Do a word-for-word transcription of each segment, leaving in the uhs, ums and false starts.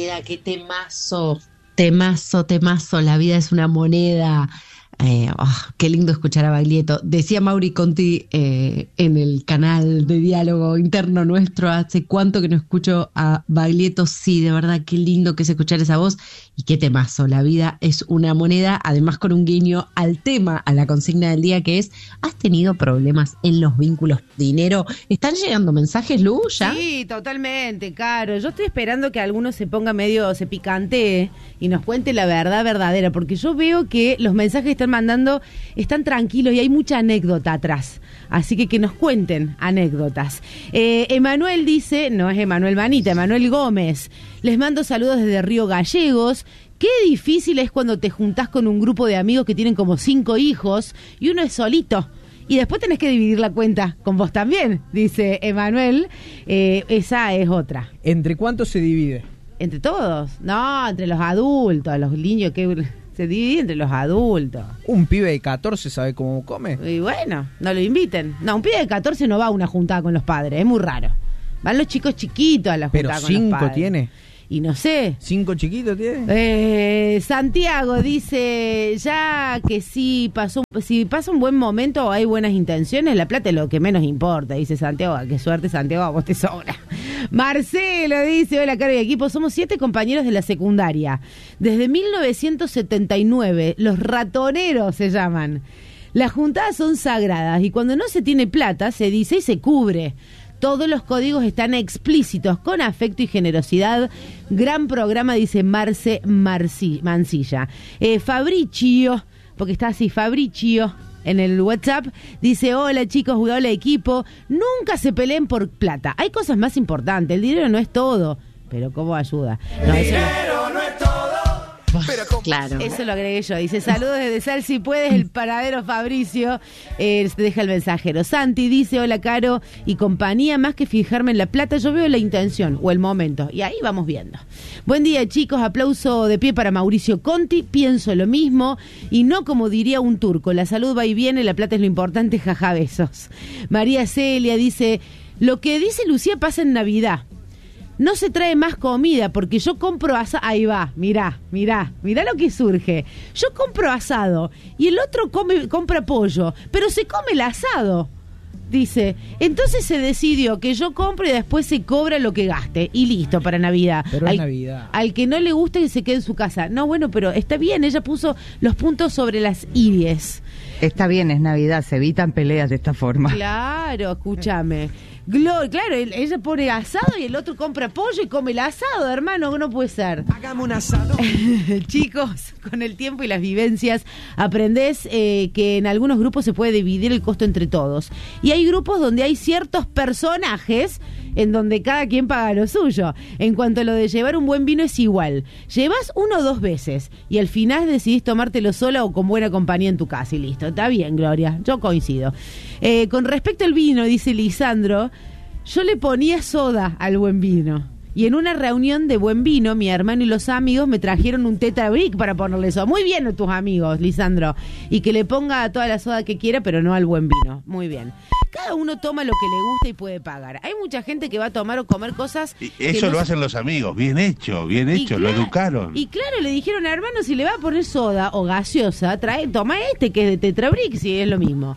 moneda, qué temazo, temazo, temazo, la vida es una moneda. Eh, oh, qué lindo escuchar a Baglietto. Decía Mauri Conti eh, en el canal de diálogo interno nuestro, hace cuánto que no escucho a Baglietto. Sí, de verdad, qué lindo que es escuchar esa voz y qué temazo. La vida es una moneda, además con un guiño al tema, a la consigna del día, que es: ¿has tenido problemas en los vínculos de dinero? ¿Están llegando mensajes, Lu, ya? Sí, totalmente, Caro. Yo estoy esperando que alguno se ponga medio, se picantee y nos cuente la verdad verdadera, porque yo veo que los mensajes que están mandando están tranquilos y hay mucha anécdota atrás. Así que que nos cuenten anécdotas. Eh, Emanuel dice, no es Emanuel Manita, Emanuel Gómez: les mando saludos desde Río Gallegos. Qué difícil es cuando te juntás con un grupo de amigos que tienen como cinco hijos y uno es solito. Y después tenés que dividir la cuenta con vos también, dice Emanuel. Eh, esa es otra. ¿Entre cuántos se divide? ¿Entre todos? No, entre los adultos, los niños que... Se divide entre los adultos. ¿Un pibe de catorce sabe cómo come? Y bueno, no lo inviten. No, un pibe de catorce no va a una juntada con los padres, es muy raro. Van los chicos chiquitos a la juntada con los padres. ¿Pero cinco tiene? Y no sé. ¿Cinco chiquitos tiene? Eh, Santiago dice, ya que si pasó, si pasa un buen momento o hay buenas intenciones, la plata es lo que menos importa, dice Santiago. Qué suerte, Santiago, a vos te sobra. Marcelo dice, hola, Caro y equipo, somos siete compañeros de la secundaria. Desde mil novecientos setenta y nueve, los ratoneros se llaman. Las juntadas son sagradas y cuando no se tiene plata, se dice y se cubre. Todos los códigos están explícitos, con afecto y generosidad. Gran programa, dice Marce Marci, Mancilla. Eh, Fabricio, porque está así, Fabricio, en el WhatsApp, dice, hola chicos, hola equipo. Nunca se peleen por plata. Hay cosas más importantes. El dinero no es todo, pero ¿cómo ayuda? No, el dinero no, no es todo. Pero claro. Eso lo agregué yo. Dice, saludos desde Sal, si puedes, el paradero Fabricio. Eh, te deja el mensajero. Santi dice, hola, Caro y compañía, más que fijarme en la plata, yo veo la intención o el momento. Y ahí vamos viendo. Buen día, chicos. Aplauso de pie para Mauricio Conti. Pienso lo mismo y no como diría un turco. La salud va y viene, la plata es lo importante. Jaja, besos. María Celia dice, lo que dice Lucía pasa en Navidad. No se trae más comida porque yo compro asado. Ahí va, mirá, mirá, mirá lo que surge. Yo compro asado y el otro come, compra pollo, pero se come el asado. Dice, entonces se decidió que yo compro y después se cobra lo que gaste. Y listo, para Navidad. Pero al, es Navidad. Al que no le guste que se quede en su casa. No, bueno, pero está bien, ella puso los puntos sobre las ies. Está bien, es Navidad, se evitan peleas de esta forma. Claro, escúchame. Glo- claro, él, ella pone asado y el otro compra pollo y come el asado, hermano, no puede ser. Hagamos un asado. Chicos, con el tiempo y las vivencias aprendés eh, que en algunos grupos se puede dividir el costo entre todos. Y hay grupos donde hay ciertos personajes en donde cada quien paga lo suyo. En cuanto a lo de llevar un buen vino es igual. Llevas uno o dos veces y al final decidís tomártelo sola o con buena compañía en tu casa y listo. Está bien, Gloria, yo coincido. Eh, con respecto al vino, dice Lisandro, yo le ponía soda al buen vino. Y en una reunión de buen vino, mi hermano y los amigos me trajeron un Tetra Brick para ponerle soda. Muy bien, tus amigos, Lisandro. Y que le ponga a toda la soda que quiera, pero no al buen vino. Muy bien. Cada uno toma lo que le gusta y puede pagar. Hay mucha gente que va a tomar o comer cosas... Y eso no lo se... hacen los amigos, bien hecho, bien hecho, claro, lo educaron. Y claro, le dijeron, hermano, si le va a poner soda o gaseosa, trae, toma este que es de Tetra Brick, si es lo mismo.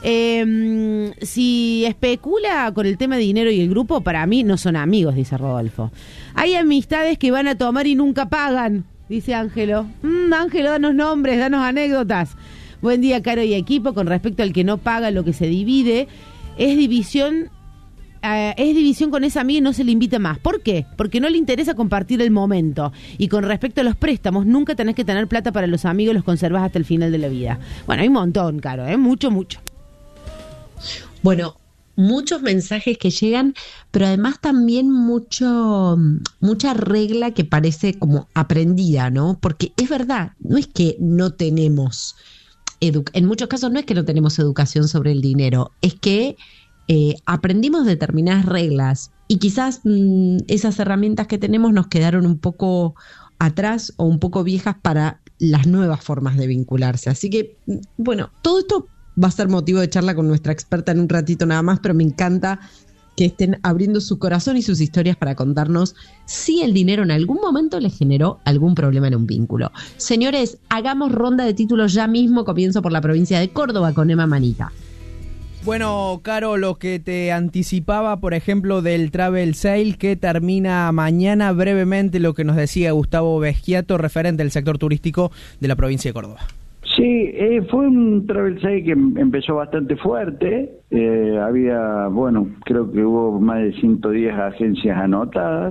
Eh, si especula con el tema de dinero y el grupo, para mí no son amigos, dice Rodolfo. Hay amistades que van a tomar y nunca pagan, dice Ángelo. Mm, Ángelo, danos nombres, danos anécdotas. Buen día, Caro y equipo. Con respecto al que no paga lo que se divide, es división eh, es división con esa amiga y no se le invita más. ¿Por qué? Porque no le interesa compartir el momento. Y con respecto a los préstamos, nunca tenés que tener plata para los amigos, los conservás hasta el final de la vida. Bueno, hay un montón, Caro, ¿eh? Mucho, mucho. Bueno, muchos mensajes que llegan, pero además también mucho, mucha regla que parece como aprendida, ¿no? Porque es verdad, no es que no tenemos, edu- en muchos casos no es que no tenemos educación sobre el dinero, es que eh, aprendimos determinadas reglas y quizás mmm, esas herramientas que tenemos nos quedaron un poco atrás o un poco viejas para las nuevas formas de vincularse. Así que, bueno, todo esto va a ser motivo de charla con nuestra experta en un ratito nada más, pero me encanta que estén abriendo su corazón y sus historias para contarnos si el dinero en algún momento les generó algún problema en un vínculo. Señores, hagamos ronda de títulos ya mismo. Comienzo por la provincia de Córdoba con Emma Manita. Bueno, Caro, lo que te anticipaba, por ejemplo, del Travel Sale que termina mañana, brevemente lo que nos decía Gustavo Beschiato, referente del sector turístico de la provincia de Córdoba. Sí, eh, fue un Travel Sale que empezó bastante fuerte. Eh, había, bueno, creo que hubo más de ciento diez agencias anotadas.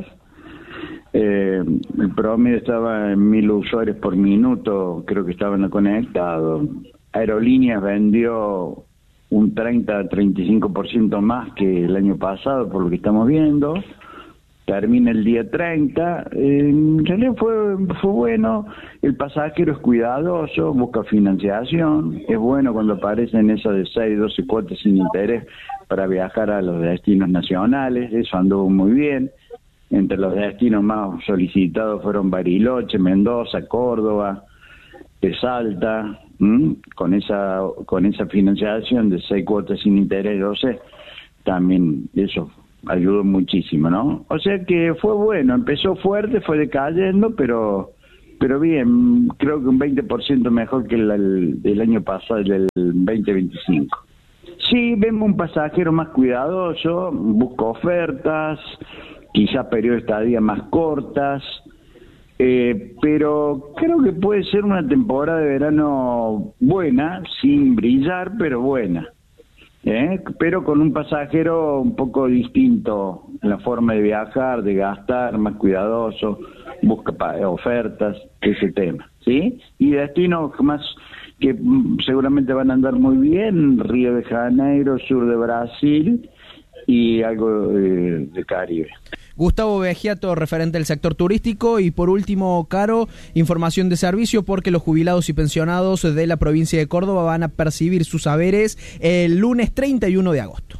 Eh, el promedio estaba en mil usuarios por minuto, creo que estaban conectados. Aerolíneas vendió un treinta a treinta y cinco por ciento más que el año pasado, por lo que estamos viendo. Termina el día treinta. Eh, en realidad fue, fue bueno. El pasajero es cuidadoso, busca financiación. Es bueno cuando aparecen esas de seis, doce cuotas sin interés para viajar a los destinos nacionales. Eso anduvo muy bien. Entre los destinos más solicitados fueron Bariloche, Mendoza, Córdoba, de Salta, ¿m? con esa con esa financiación de seis cuotas sin interés, doce, también eso ayudó muchísimo, ¿no? O sea que fue bueno, empezó fuerte, fue decayendo, pero pero bien, creo que un veinte por ciento mejor que el, el, el año pasado, el veinte veinticinco. Sí, vemos un pasajero más cuidadoso, busca ofertas, quizás periodos de estadía más cortas, eh, pero creo que puede ser una temporada de verano buena, sin brillar, pero buena. ¿Eh? Pero con un pasajero un poco distinto en la forma de viajar, de gastar, más cuidadoso, busca ofertas, ese tema, ¿sí? Y destinos más que mm, seguramente van a andar muy bien: Río de Janeiro, sur de Brasil y algo eh, de Caribe. Gustavo Beschiato, referente del sector turístico. Y por último, Caro, información de servicio, porque los jubilados y pensionados de la provincia de Córdoba van a percibir sus saberes el lunes treinta y uno de agosto.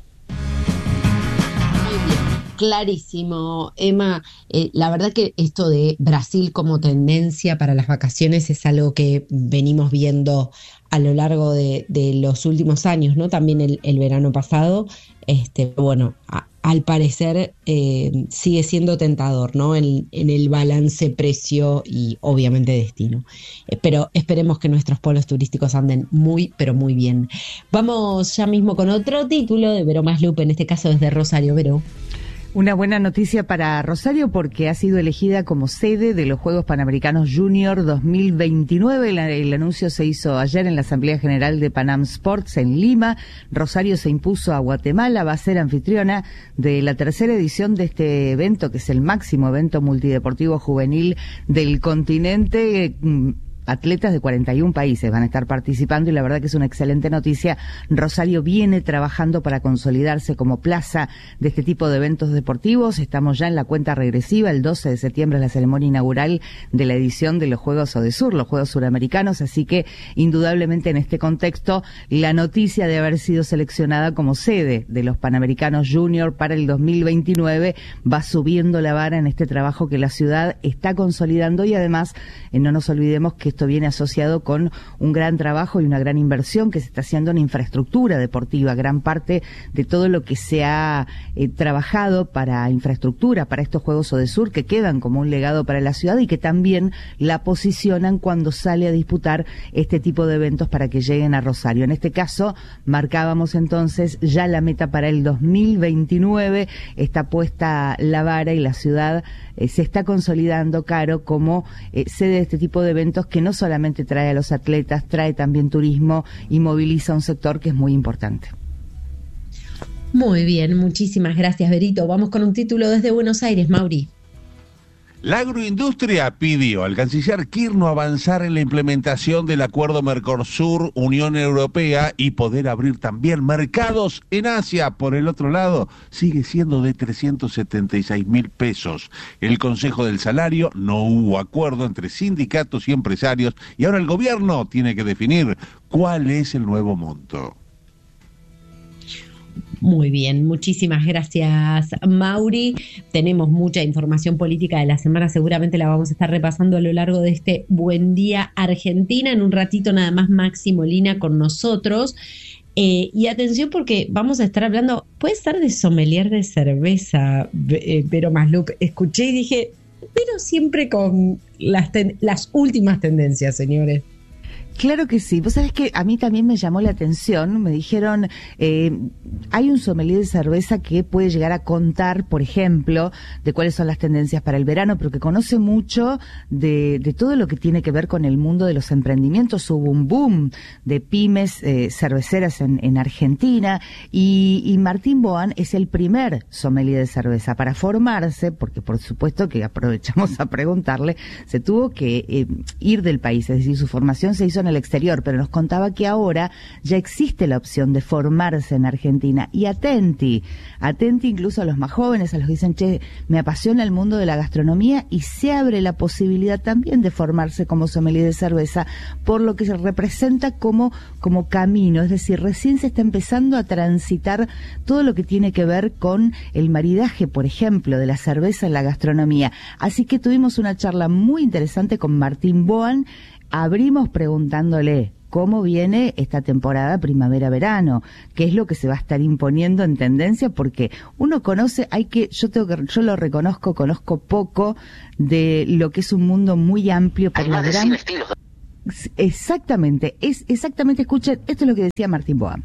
Muy bien, clarísimo, Emma. Eh, la verdad que esto de Brasil como tendencia para las vacaciones es algo que venimos viendo a lo largo de, de los últimos años, ¿no? También el, el verano pasado. Este, bueno, a, al parecer eh, sigue siendo tentador, ¿no? En, en el balance precio y obviamente destino. Eh, pero esperemos que nuestros polos turísticos anden muy, pero muy bien. Vamos ya mismo con otro título de Vero Maslup, en este caso desde Rosario. Vero. Una buena noticia para Rosario porque ha sido elegida como sede de los Juegos Panamericanos Junior dos mil veintinueve. El, el anuncio se hizo ayer en la Asamblea General de Panam Sports en Lima. Rosario se impuso a Guatemala, va a ser anfitriona de la tercera edición de este evento, que es el máximo evento multideportivo juvenil del continente. Atletas de cuarenta y un países van a estar participando y la verdad que es una excelente noticia. Rosario viene trabajando para consolidarse como plaza de este tipo de eventos deportivos. Estamos ya en la cuenta regresiva. El doce de septiembre es la ceremonia inaugural de la edición de los Juegos Odesur, los Juegos Suramericanos, así que indudablemente en este contexto la noticia de haber sido seleccionada como sede de los Panamericanos Junior para el dos mil veintinueve va subiendo la vara en este trabajo que la ciudad está consolidando y además eh, no nos olvidemos que esto viene asociado con un gran trabajo y una gran inversión que se está haciendo en infraestructura deportiva. Gran parte de todo lo que se ha eh, trabajado para infraestructura, para estos Juegos Odesur, que quedan como un legado para la ciudad y que también la posicionan cuando sale a disputar este tipo de eventos para que lleguen a Rosario. En este caso, marcábamos entonces ya la meta para el dos mil veintinueve. Está puesta la vara y la ciudad eh, se está consolidando, Caro, como eh, sede de este tipo de eventos que no solamente trae a los atletas, trae también turismo y moviliza un sector que es muy importante. Muy bien, muchísimas gracias, Berito. Vamos con un título desde Buenos Aires, Mauri. La agroindustria pidió al canciller Kirchner avanzar en la implementación del acuerdo Mercosur-Unión Europea y poder abrir también mercados en Asia. Por el otro lado, sigue siendo de trescientos setenta y seis mil pesos. El Consejo del Salario, no hubo acuerdo entre sindicatos y empresarios y ahora el gobierno tiene que definir cuál es el nuevo monto. Muy bien, muchísimas gracias, Mauri. Tenemos mucha información política de la semana, seguramente la vamos a estar repasando a lo largo de este Buen Día Argentina. En un ratito nada más Maxi Molina con nosotros. Eh, y atención porque vamos a estar hablando, puede ser de sommelier de cerveza, eh, Vero Maslup. Escuché y dije, pero siempre con las, ten- las últimas tendencias, señores. Claro que sí. Vos sabés que a mí también me llamó la atención. Me dijeron, eh, hay un sommelier de cerveza que puede llegar a contar, por ejemplo, de cuáles son las tendencias para el verano, pero que conoce mucho de, de todo lo que tiene que ver con el mundo de los emprendimientos. Hubo un boom de pymes eh, cerveceras en, en Argentina y, y Martín Boan es el primer sommelier de cerveza. Para formarse, porque por supuesto que aprovechamos a preguntarle, se tuvo que eh, ir del país, es decir, su formación se hizo en el exterior, pero nos contaba que ahora ya existe la opción de formarse en Argentina. Y atenti, atenti incluso a los más jóvenes, a los que dicen, che, me apasiona el mundo de la gastronomía, y se abre la posibilidad también de formarse como sommelier de cerveza, por lo que se representa como, como camino, es decir, recién se está empezando a transitar todo lo que tiene que ver con el maridaje, por ejemplo, de la cerveza en la gastronomía. Así que tuvimos una charla muy interesante con Martín Boan. Abrimos preguntándole cómo viene esta temporada primavera-verano, qué es lo que se va a estar imponiendo en tendencia, porque uno conoce, hay que, yo tengo que, yo lo reconozco, conozco poco de lo que es un mundo muy amplio por la gran... estilos. Exactamente, es exactamente, escuchen, esto es lo que decía Martín Boan.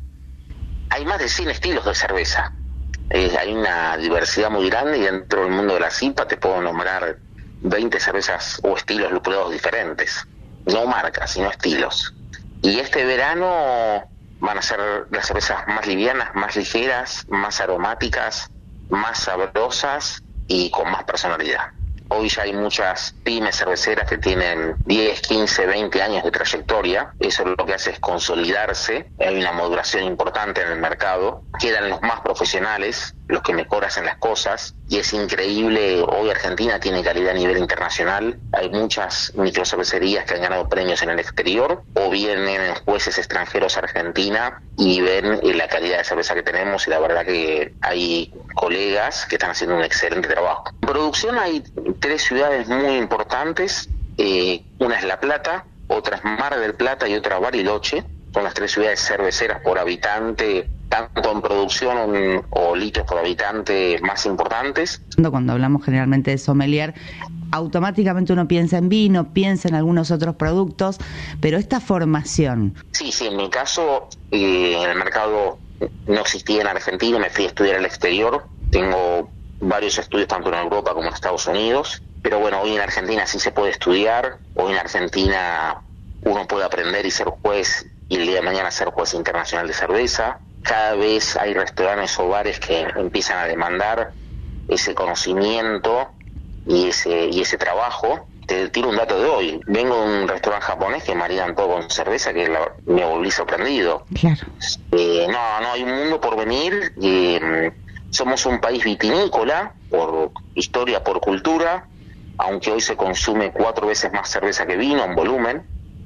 Hay más de cien estilos de cerveza. Eh, hay una diversidad muy grande y dentro del mundo de la C I P A te puedo nombrar veinte cervezas o estilos lupulados diferentes. No marcas, sino estilos. Y este verano van a ser las cervezas más livianas, más ligeras, más aromáticas, más sabrosas y con más personalidad. Hoy ya hay muchas pymes cerveceras que tienen diez, quince, veinte años de trayectoria. Eso lo que hace es consolidarse. Hay una maduración importante en el mercado. Quedan los más profesionales, los que mejor hacen las cosas. Y es increíble, hoy Argentina tiene calidad a nivel internacional. Hay muchas microcervecerías que han ganado premios en el exterior o vienen jueces extranjeros a Argentina y ven la calidad de cerveza que tenemos, y la verdad que hay colegas que están haciendo un excelente trabajo. En producción hay tres ciudades muy importantes, eh, una es La Plata, otra es Mar del Plata y otra Bariloche. Son las tres ciudades cerveceras por habitante, tanto en producción o, o litros por habitante más importantes. Cuando hablamos generalmente de sommelier, automáticamente uno piensa en vino, piensa en algunos otros productos, pero esta formación... Sí, sí, en mi caso, eh, en el mercado no existía en Argentina, me fui a estudiar al exterior, tengo varios estudios tanto en Europa como en Estados Unidos, pero bueno, hoy en Argentina sí se puede estudiar, hoy en Argentina uno puede aprender y ser juez, y el día de mañana ser juez internacional de cerveza. Cada vez hay restaurantes o bares que empiezan a demandar ese conocimiento y ese y ese trabajo. Te tiro un dato de hoy. Vengo de un restaurante japonés que maridan todo con cerveza, que la, me volví sorprendido. Claro. Eh, no, no, hay un mundo por venir. Eh, somos un país vitinícola, por historia, por cultura, aunque hoy se consume cuatro veces más cerveza que vino en volumen.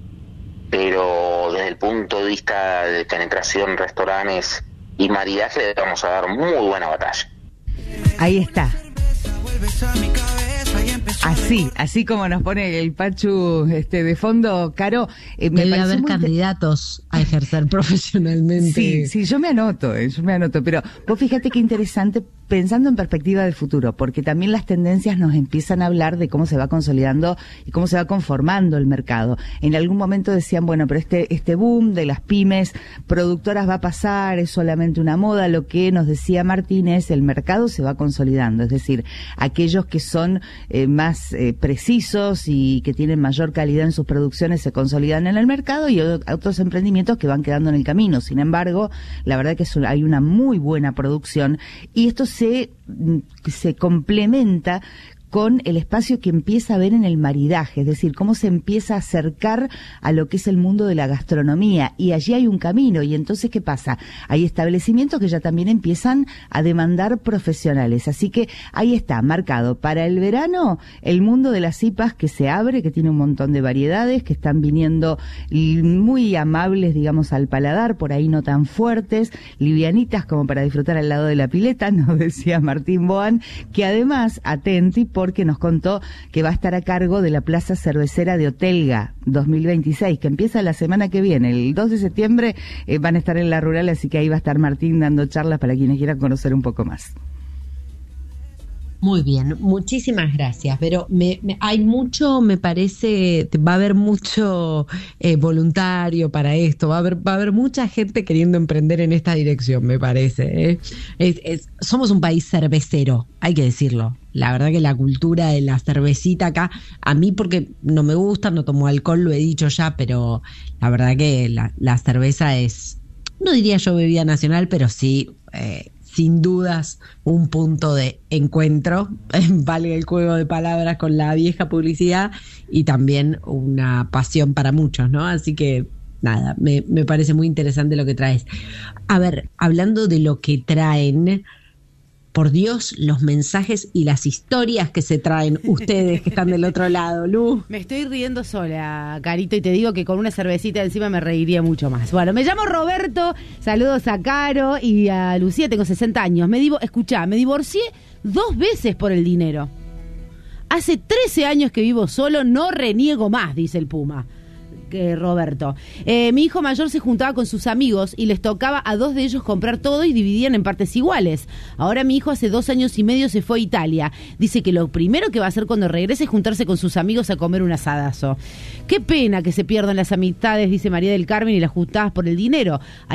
Pero desde el punto de vista de penetración, restaurantes y maridaje, le vamos a dar muy buena batalla. Ahí está. Así, así como nos pone el Pachu este, de fondo, Caro. Eh, me Debe haber candidatos inter... a ejercer profesionalmente. Sí, sí, yo me anoto, eh, yo me anoto. Pero vos fíjate qué interesante, pensando en perspectiva del futuro, porque también las tendencias nos empiezan a hablar de cómo se va consolidando y cómo se va conformando el mercado. En algún momento decían, bueno, pero este este boom de las pymes productoras va a pasar, es solamente una moda. Lo que nos decía Martínez, el mercado se va consolidando, es decir, aquellos que son eh, más eh, precisos y que tienen mayor calidad en sus producciones se consolidan en el mercado, y otros emprendimientos que van quedando en el camino. Sin embargo, la verdad que es, hay una muy buena producción, y esto se, se complementa con el espacio que empieza a haber en el maridaje, es decir, cómo se empieza a acercar a lo que es el mundo de la gastronomía, y allí hay un camino. Y entonces, ¿qué pasa? Hay establecimientos que ya también empiezan a demandar profesionales, así que ahí está, marcado para el verano, el mundo de las I P As que se abre, que tiene un montón de variedades, que están viniendo muy amables, digamos, al paladar, por ahí no tan fuertes, livianitas como para disfrutar al lado de la pileta, nos decía Martín Boan, que además, atenti, por porque nos contó que va a estar a cargo de la Plaza Cervecera de Otelga dos mil veintiséis, que empieza la semana que viene. El dos de septiembre eh, van a estar en la rural, así que ahí va a estar Martín dando charlas para quienes quieran conocer un poco más. Muy bien, muchísimas gracias, pero me, me, hay mucho, me parece, va a haber mucho eh, voluntario para esto, va a haber, va a haber mucha gente queriendo emprender en esta dirección, me parece. ¿eh? Es, es, somos un país cervecero, hay que decirlo. La verdad que la cultura de la cervecita acá, a mí porque no me gusta, no tomo alcohol, lo he dicho ya, pero la verdad que la, la cerveza es, no diría yo bebida nacional, pero sí... Eh, sin dudas un punto de encuentro, valga el juego de palabras con la vieja publicidad, y también una pasión para muchos, ¿no? Así que nada, me, me parece muy interesante lo que traes. A ver, hablando de lo que traen, por Dios, los mensajes y las historias que se traen ustedes que están del otro lado, Lu. Me estoy riendo sola, Carito, y te digo que con una cervecita encima me reiría mucho más. Bueno, me llamo Roberto, saludos a Caro y a Lucía, tengo sesenta años. Me divo, escuchá, me divorcié dos veces por el dinero. Hace trece años que vivo solo, no reniego más, dice el Puma. Que Roberto. Eh, mi hijo mayor se juntaba con sus amigos y les tocaba a dos de ellos comprar todo y dividían en partes iguales. Ahora mi hijo hace dos años y medio se fue a Italia. Dice que lo primero que va a hacer cuando regrese es juntarse con sus amigos a comer un asadazo. Qué pena que se pierdan las amistades, dice María del Carmen, y las juntadas por el dinero. Hay